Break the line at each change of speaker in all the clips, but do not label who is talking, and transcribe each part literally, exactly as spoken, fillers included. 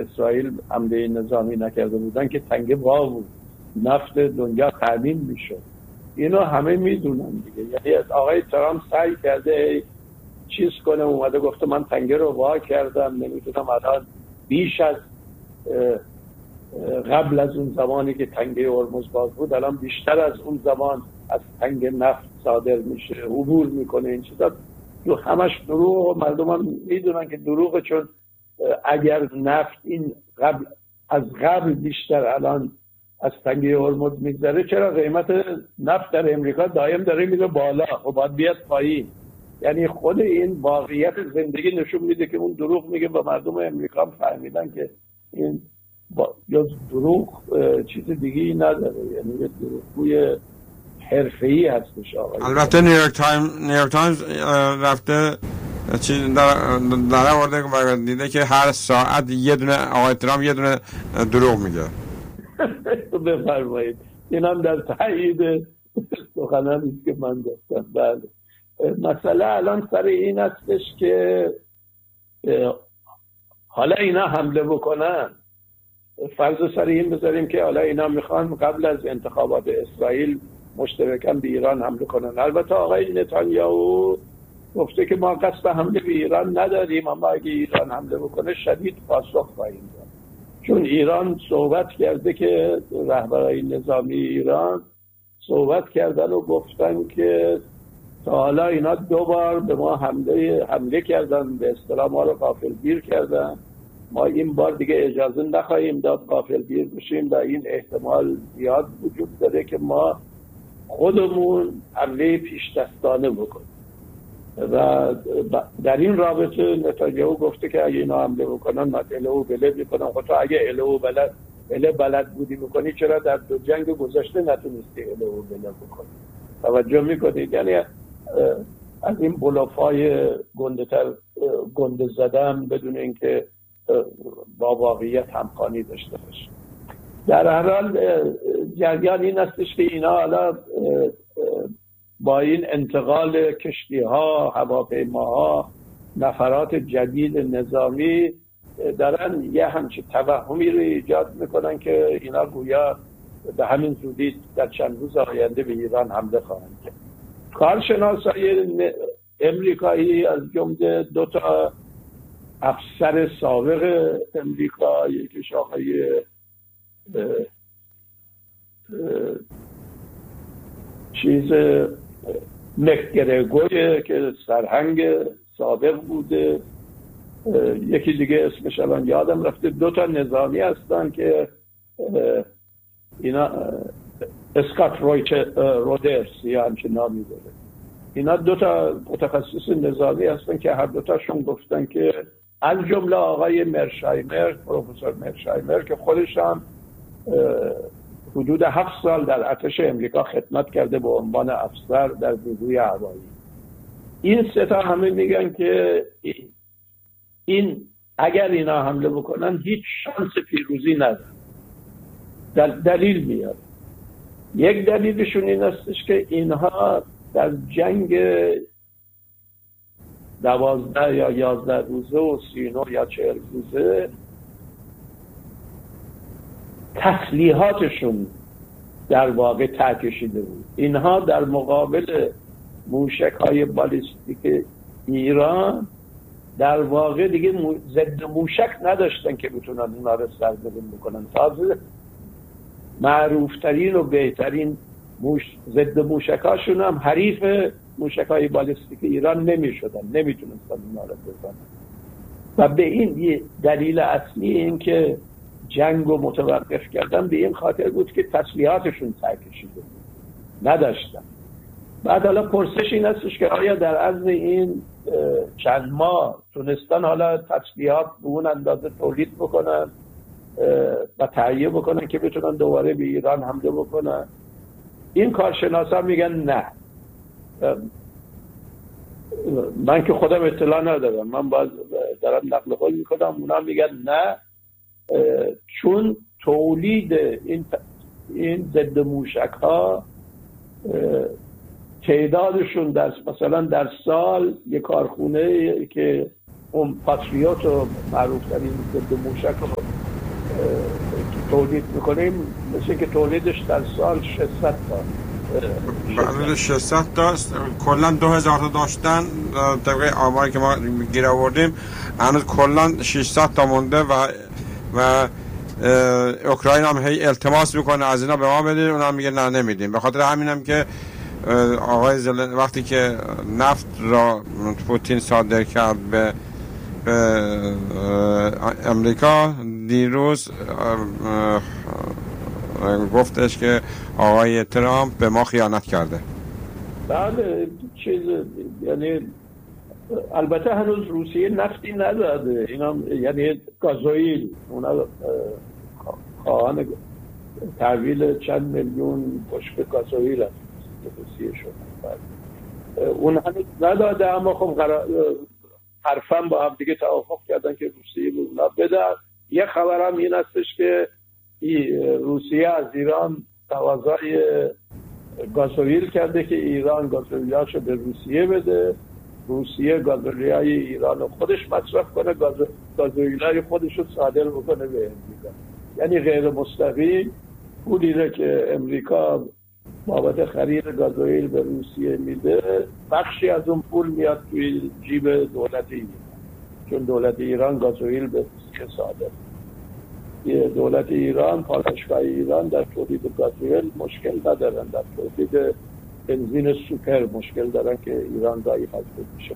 اسرائیل حمله نظامی نکرده بودن که تنگه وا بود، نفت دنیا تامین میشد. اینو همه میدونن دیگه. یعنی آقای ترامپ سعی کرده چیز کنه، اومده گفته من تنگه رو وا کردم، نمیتونم الان بیش از قبل از اون زمانی که تنگه هرمز باز بود الان بیشتر از اون زمان از تنگه نفت صادر میشه، عبور میکنه. این چیزا دو همش دروغ و مردم هم میدونن که دروغه، چون اگر نفت این قبل از قبل بیشتر الان از تنگه هرمز میگذره، چرا قیمت نفت در امریکا دائم داره میره بالا و باید بیاد پایین؟ یعنی خود این واقعیت زندگی نشون میده که اون دروغ میگه و مردم امریکا هم فهمیدن که این با یا دروغ چیز دیگه ای نداره، یعنی یه دروغگوی حرفه‌ای هستش. آقای
البته نیویورک تایم نیویورک تایمز رفته چیز در در آورده و دیده که هر ساعت یه دونه آقای ترامپ یه دونه دروغ میگه.
بفرمایید. اینم در تایید سخنانی است که من گفتم. بله، مسئله الان سر این هستش که حالا اینا حمله بکنن، فرض سر این بذاریم که حالا اینا میخوان قبل از انتخابات اسرائیل مشترکاً به ایران حمله کنن. البته آقای نتانیاهو گفته که ما قصد حمله به ایران نداریم، اما اگه ایران حمله بکنه شدید پاسخ خواهیم داد. چون ایران صحبت کرده که رهبرای نظامی ایران صحبت کردن و گفتن که تا حالا اینا دو بار به ما حمله حمله کردن، به اصطلاح ما رو غافلگیر کردن، ما این بار دیگه اجازه نخواهیم داد غافلگیر بشیم و این احتمال زیاد وجود داره که ما خودمون حمله پیش دستانه بکنیم. و در این رابطه نتانیاهو گفته که اگه اینا حمله بکنن من اله و بله میکنم. خب تو اگه اله و بله اله بلد بودی بکنی، چرا در دو جنگ گذشته نتونستی اله و بله بکنی؟ توجه میکنید؟ یعنی از این بلوفای گنده‌تر گنده زدن بدون اینکه با واقعیت همخوانی داشته باشه. در هر حال جریان این استش که اینا حالا با این انتقال کشتی ها، هواپیماها، نفرات جدید نظامی دارن یه همچین توهمی رو ایجاد میکنن که اینا گویا به همین زودی در چند روز آینده به ایران حمله خواهند کرد. کارشناسای امریکایی از جمله دو تا افسر سابق امریکا، یکیش آقای چیز مکگرگوی که سرهنگ سابق بوده، یکی دیگه اسمش الان یادم رفته، دو تا نظامی هستن که اینا اسکات رودرز یا همچین نامی داره. اینا دو تا متخصص نظامی هستن که هر دوتاشون گفتن که از جمله آقای مرشایمر، پروفسور مرشایمر که خودش هم حدود هفت سال در ارتش امریکا خدمت کرده به عنوان افسر در نیروی هوایی، این سه تا همه میگن که این اگر اینا حمله بکنن هیچ شانس پیروزی نداره. در دلیل میاد. یک دلیلشون این استش که اینها در جنگ دوازده یا یازده روزه و سی و نه یا چهل روزه تسلیحاتشون در واقع ته کشیده بود. اینها در مقابل موشک های بالیستیک ایران در واقع دیگه ضد موشک نداشتن که بتونن اینا رو سرزمین بکنن. تازه معروفترین و بهترین موش ضد موشک هاشون هم حریف موشک های بالیستیک ایران نمی شدن، نمی تونستن اینا رو بزنن. و به این دلیل اصلی این که جنگ رو متوقف کردن به این خاطر بود که تسلیحاتشون ته کشیده بود، نداشتن. بعد حالا پرسش این هستش که آیا در عرض این چند ماه تونستن حالا تسلیحات به اون اندازه تولید بکنن و تهیه بکنن که بتونن دوباره به ایران حمله بکنن؟ این کارشناسا میگن نه. من که خودم اطلاع ندارم، من باز دارم نقل قول میکنم، اونا میگن نه، چون تولید این این ضد موشک ها تعدادشون در مثلا در سال یک کارخونه که اون پاتریوت و معروف ترین ضد موشک رو تولید میکنیم، مثل که تولیدش در سال ششصد تا
بله ششصد تا کلا دو هزار تا داشتن طبق آماری که ما گیر آوردیم. هنوز کلا ششصد تا مونده و و اوکراین هم هی التماس میکنه از اینا به ما بدید، اونم میگه نه نمیدیم. به خاطر همینم که آقای زلن وقتی که نفت را پوتین صادر کرد به امریکا دیروز گفتش که آقای ترامپ به ما خیانت کرده.
بله چیز یعنی البته هنوز روسیه نفتی نداده، اینا یعنی گازوئیل، اونا خواهان تحویل چند میلیون بشکه گازوئیل هست روسیه شد، اون هنوز نداده. اما خب حرفاً با هم دیگه توافق کردن که روسیه به اونا بده. یه خبرم این هستش که روسیه از ایران تقاضای گازوئیل کرده که ایران گازوئیلاشو به روسیه بده، روسیه گازوئیلای ایران رو خودش مصرف کنه، گازوئیلای خودش رو صادر بکنه به امریکا. یعنی غیر مستقیم پولی رو که امریکا بابت خرید گازوئیل به روسیه میده، بخشی از اون پول میاد توی جیب دولت ایران، چون دولت ایران گازوئیل به روسیه صادر. دولت ایران، پالایشگاه ایران در تولید گازوئیل مشکل ندارن، در تولید بنزین سوپر مشکل دارن که ایران گاهی حذف میشه.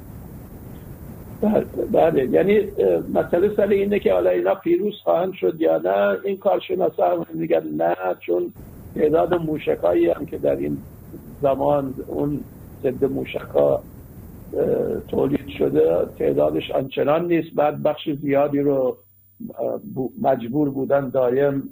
بله یعنی مسئله سر اینه که حالا اینا پیروز خواهند شد یا نه. این کارشناسا هم میگن نه، چون تعداد موشکایی هم که در این زمان اون ضد موشکا تولید شده تعدادش آنچنان نیست. بعد بخش زیادی رو مجبور بودن دایم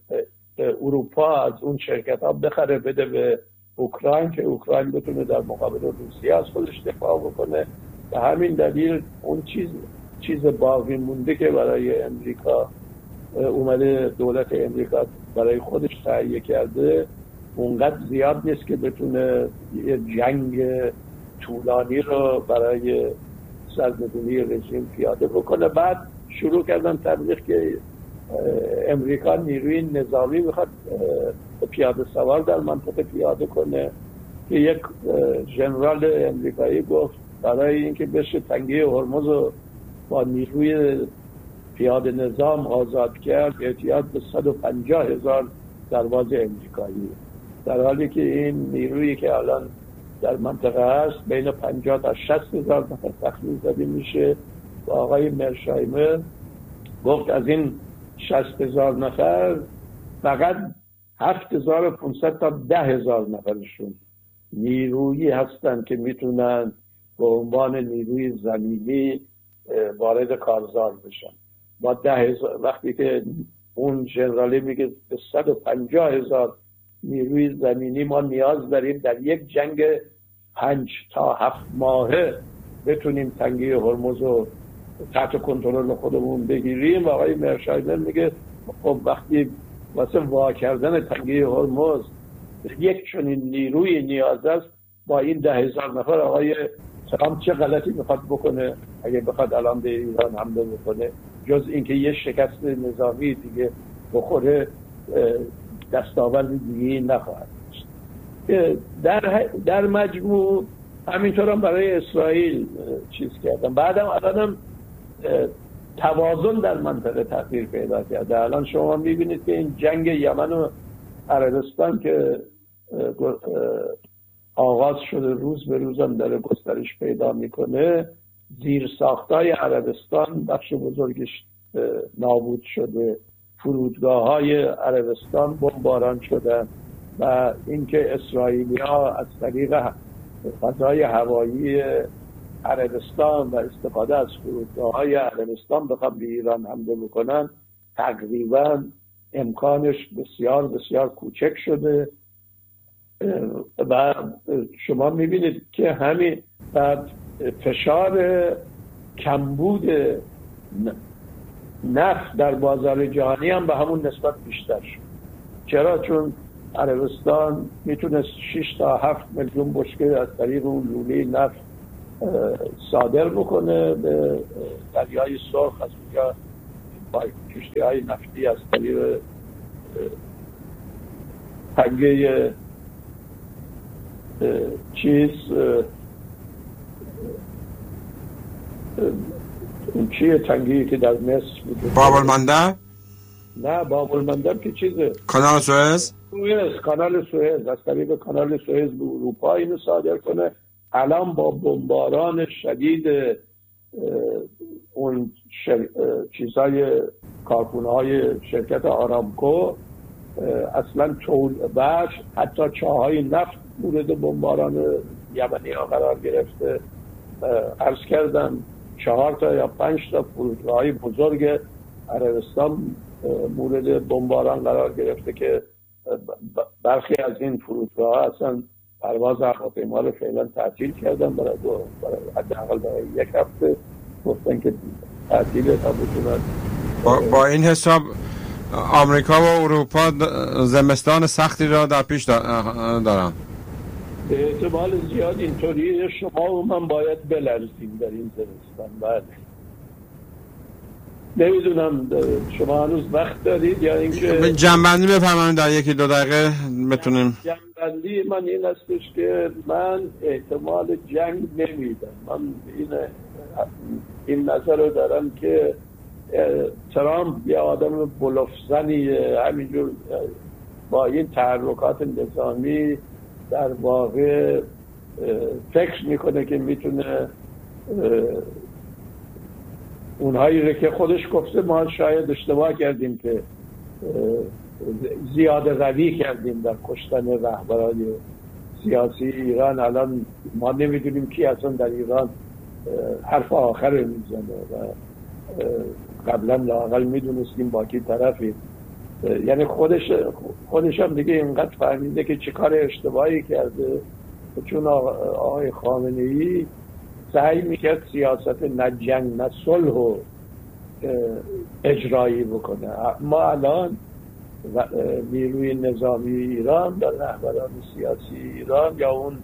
اروپا از اون شرکت ها بخره بده به اوکراین که اوکراین بتونه در مقابل روسیه از خودش دفاع بکنه. به همین دلیل اون چیز چیز باقی مونده که برای امریکا اومده دولت امریکا برای خودش تهیه کرده اونقدر زیاد نیست که بتونه یه جنگ طولانی رو برای سرنگونی رژیم پیاده بکنه. بعد شروع کردن تبلیغ که امریکا نیروی نظامی میخواد پیاده سوار در منطقه پیاده کنه که یک ژنرال امریکایی گفت برای اینکه بشه تنگه هرمز رو با نیروی پیاده نظام آزاد کرد احتیاج به صد و پنجاه هزار سرباز امریکایی، در حالی که این نیرویی که الان در منطقه هست بین پنجاه تا شصت هزار نفر تخمین زده میشه. و آقای مرشایمر گفت از این شصت هزار نفر فقط هفت هزار و پانصد تا ده هزار نفرشون نیرویی هستن که میتونن به عنوان نیروی زمینی وارد کارزار بشن. با ده هزار وقتی که اون ژنرالی میگه به صد و پنجاه هزار نیروی زمینی ما نیاز داریم در یک جنگ پنج تا هفت ماهه بتونیم تنگه هرمز رو تحت کنترل خودمون بگیریم. و آقای مرشایمر میگه خب وقتی واسه وا کردن تنگه هرمز یک چنین نیروی نیاز است، با این ده هزار نفر آقای ترامپ چه غلطی میخواد بکنه اگه بخواد الان به ایران حمله بکنه، جز اینکه یه شکست نظامی دیگه بخوره دستاورد دیگه نخواهد داشت. در در مجموع همینطور هم برای اسرائیل چیز کردن. بعدم الانم توازن در منطقه تغییر پیدا کرده. الان شما میبینید که این جنگ یمن و عربستان که آغاز شده روز به روز هم داره گسترش پیدا میکنه، زیر ساختای عربستان بخش بزرگش نابود شده، فرودگاه های عربستان بمباران شدن و اینکه اسرائیلی ها از طریق فضای هوایی عربستان و استفاده از فرودگاه های عربستان بخواد به ایران حمله بکنن تقریبا امکانش بسیار بسیار کوچک شده. و شما میبینید که همین بعد فشار کمبود نفت در بازار جهانی هم به همون نسبت بیشتر شد. چرا؟ چون عربستان میتونست شش تا هفت میلیون بشکه از طریق اون لوله نفت صادر بکنه به دریای سرخ، از اونجا با کشتی های نفتی از طریق تنگه چیز اون چیه تنگی که در مصر بود؟
باب المندب؟
نه باب المندب که چیزه؟
کانال سوئز؟
سوئز، کانال سوئز. از طریق کانال سوئز به اروپا اینو صادر کنه. الان با بمباران شدید اون شر... چیزهای کارخونه های شرکت آرامکو اصلا طول بخش حتی چاهای نفت مورد بمباران یمنی ها قرار گرفته. عرض کردم چهار تا یا پنج تا فرودگاه‌های بزرگ عربستان مورد بمباران قرار گرفته که برخی از این فرودگاه‌ها اصلا پرواز هواپیما رو فعلا تعطیل کردن برای دو برای حداقل برای یک هفته گفتن که تعطیل تا بتونن.
با, با این حساب آمریکا و اروپا زمستان سختی را در پیش دارن.
به احتمال زیاد اینطوری شما و من باید بلرزیم در این زمستان. بله نمیدونم شما هنوز وقت دارید یا اینکه
جنبندی بفرمایید در یکی دو دقیقه بتونیم.
جنبندی من این هستش که من احتمال جنگ نمیدم. من این این نظر رو دارم که ترامپ یه آدم بلوفزنیه، همینجور با این تحرکات نظامی در واقع فکر میکنه که میتونه اونهایی رو که خودش گفته ما شاید اشتباه کردیم که زیاده روی کردیم در کشتن رهبران سیاسی ایران. الان ما نمیدونیم کی اصلا در ایران حرف آخر میزنه و قبلا لااقل میدونستیم با کی طرفی. یعنی خودش خودش هم دیگه اینقدر فهمیده که چه کار اشتباهی کرده، چون آقای خامنه‌ای سعی میکرد سیاست نه جنگ نه صلح رو اجرایی بکنه. ما الان نیروی نظامی ایران در رهبران سیاسی ایران یا اون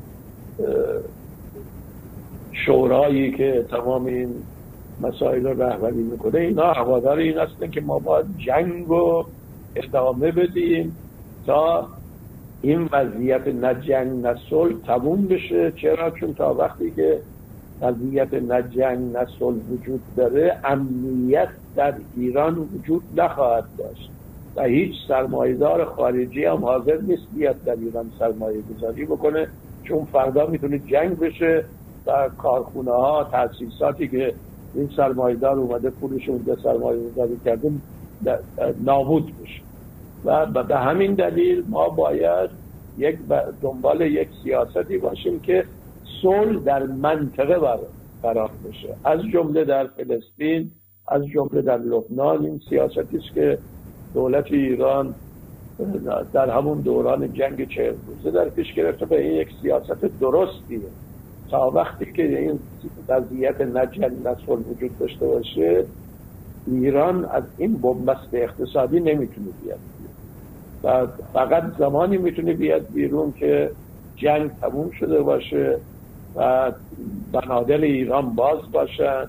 شورایی که تمام این مسائل رو رهبری میکنه اینا هوادار این هستن که ما باید جنگ رو ادامه بدیم تا این وضعیت نه جنگ نه صلح تموم بشه. چرا؟ چون تا وقتی که وضعیت نه جنگ نه صلح وجود داره امنیت در ایران وجود نخواهد داشت و هیچ سرمایه‌دار خارجی هم حاضر نیست بیاد در ایران سرمایه گذاری بکنه، چون فردا میتونه جنگ بشه و کارخونه ها تأسیساتی که این سرمایه‌دار اومده پولش اونجا سرمایه گذاری کرده نابود بشه. و به همین دلیل ما باید یک دنبال یک سیاستی باشیم که صلح در منطقه برقرار بشه، از جمله در فلسطین، از جمله در لبنان. این سیاستی است که دولت ایران در همون دوران جنگ چهل روزه در پیش گرفته و این یک سیاست درستیه. تا وقتی که این وضعیت نه جنگ نه صلح وجود داشته باشه ایران از این بنبست اقتصادی نمیتونه بیاد و فقط زمانی میتونه بیاد بیرون که جنگ تموم شده باشه و بنادر ایران باز باشن،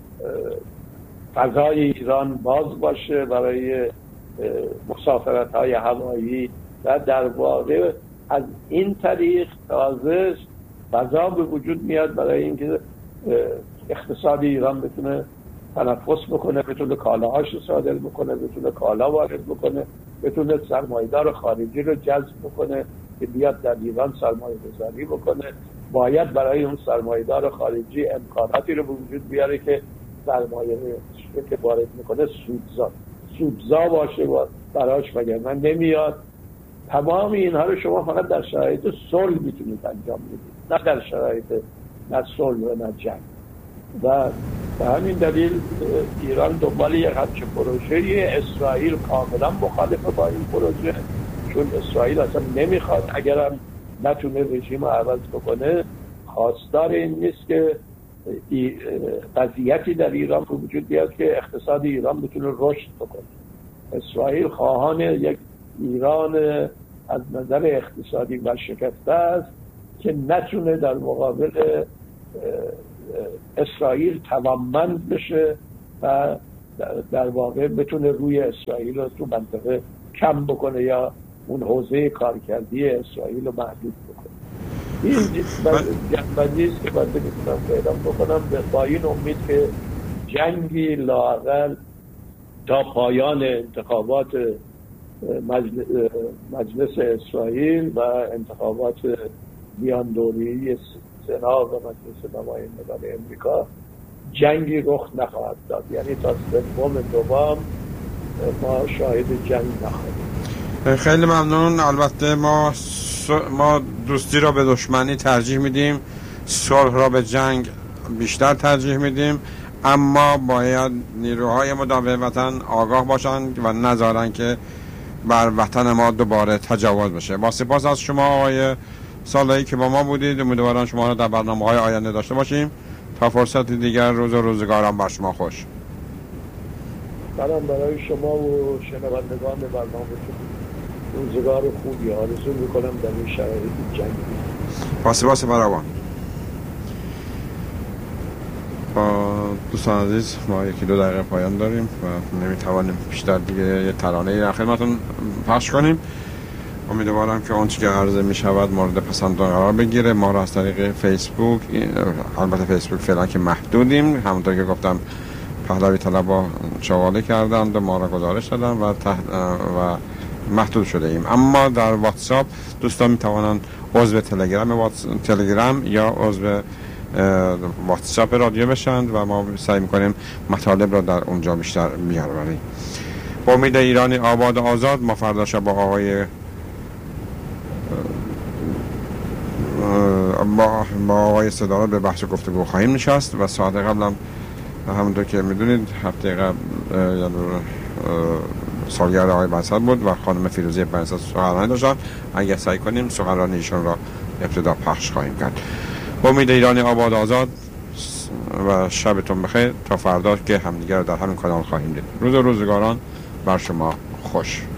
فضای ایران باز باشه برای مسافرت های هوایی و در واقع از این طریق تازه فضا به وجود میاد برای اینکه اقتصاد ایران بتونه تنفس بکنه، بتونه کالاهاش رو صادر بکنه، بتونه کالا وارد بکنه، بتونه سرمایه‌دار خارجی رو جذب بکنه که بیاد در ایران سرمایه گذاری بکنه. باید برای اون سرمایه‌دار خارجی امکاناتی رو به وجود بیاره که سرمایه رو که وارد میکنه سودزا سودزا باشه براش، وگرنه نمیاد. تمام اینها رو شما فقط در شرایط صلح میتونید انجام بدید، نه در شرایط نه صلح و نه جنگ. و به همین دلیل ایران دنبال یک همچین پروژه‌ای. اسرائیل کاملا مخالفه با این پروژه، چون اسرائیل اصلا نمیخواد، اگرم نتونه رژیم رو عوض بکنه، خواستار این نیست که وضعیتی در ایران به وجود بیاد که اقتصاد ایران بتونه رشد بکنه. اسرائیل خواهان یک ایران از نظر اقتصادی و شکسته است که نتونه در مقابل اسرائیل توانمند بشه و در واقع بتونه روی اسرائیل رو تو منطقه کم بکنه یا اون حوزه کارکردی اسرائیل رو محدود بکنه. این جنبندی است که من میتونم پیدا بکنم با این امید که جنگی لااقل تا پایان انتخابات مجلس اسرائیل و انتخابات میان دوری سنا و مجلس نمایندگان امریکا جنگی رخ نخواهد داد. یعنی تا سوم نوامبر ما شاهد جنگ نخواهیم.
خیلی ممنون. البته ما ما دوستی را به دشمنی ترجیح میدیم، صلح را به جنگ بیشتر ترجیح میدیم، اما باید نیروهای مدافع وطن آگاه باشند و نذارن که بر وطن ما دوباره تجاوز بشه. با سپاس از شما آقای سالایی که با ما بودید. امیدوارم شما را در برنامه‌های آینده داشته باشیم. تا فرصت دیگر، روز و روزگارم بر شما خوش.
سلام برای شما و شنوندگان برنامه‌تون. روزگار خوبی آرزو میکنم در این شرایط جنگی.
با سپاس فراوان. با دوستان عزیز ما یکی دو دقیقه پایان داریم و نمیتوانیم بیشتر دیگه یه ترانه‌ای در خدمتتون پخش کنیم. امیدوارم که آنچه که عرضه می شود مورد پسندتون قرار بگیره. ما را از طریق فیسبوک، البته فیسبوک فعلا که محدودیم، همونطور که گفتم پهلوی طلبا چواله کردند و ما را گزارش دادن و تحت و محدود شده ایم. اما در واتساپ دوستان می توانند عضو تلگرام واتس... تلگرام یا عضو واتساپ رادیو بشند و ما سعی میکنیم مطالب را در اونجا بیشتر بیاریم. با امید ایرانی آباد و آزاد، ما فردا شب با آقای با با آقای صدارت به بحث گفتگو خواهیم نشست و ساعت قبل هم همونطور که میدونید هفته قبل سالگرد آقای بنسد بود و خانم فیروزی بنسد سخنرانی داشتن. اگر سعی کنیم سخنرانی ایشون را ابتدا پخش خواهیم کرد. با امید ایرانی آباد آزاد و شبتون بخیر تا فردا که همدیگر در همین کانال خواهیم دید. روز و روزگاران بر شما خوش.